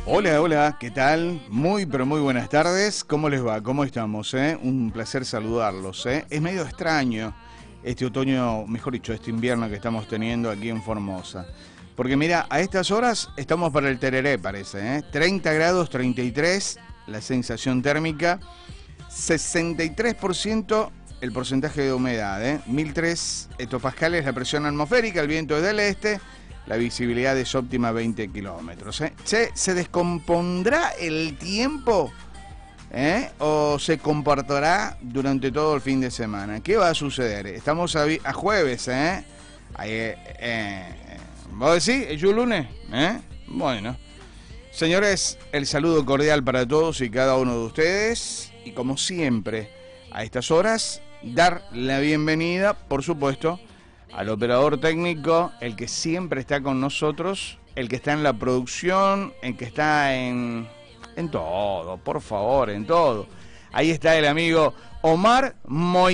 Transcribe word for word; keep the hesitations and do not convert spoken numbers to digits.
Hola, hola, ¿qué tal? Muy, pero muy buenas tardes. ¿Cómo les va? ¿Cómo estamos? Eh? Un placer saludarlos. Eh? Es medio extraño este otoño, mejor dicho, este invierno que estamos teniendo aquí en Formosa. Porque mira, a estas horas estamos para el tereré, parece. ¿eh? treinta grados, treinta y tres, la sensación térmica. sesenta y tres por ciento el porcentaje de humedad. ¿eh? mil tres hectopascales la presión atmosférica, el viento es del este. La visibilidad es óptima, veinte kilómetros. ¿eh? ¿Se, ¿Se descompondrá el tiempo? ¿Eh? ¿O se comportará durante todo el fin de semana? ¿Qué va a suceder? Estamos a, a jueves, ¿eh? eh, eh ¿Vos decís? ¿Es yo lunes? ¿Eh? Bueno. Señores, el saludo cordial para todos y cada uno de ustedes. Y como siempre, a estas horas, dar la bienvenida, por supuesto, al operador técnico, el que siempre está con nosotros, el que está en la producción, el que está en, en todo, por favor, en todo. Ahí está el amigo Omar Moy.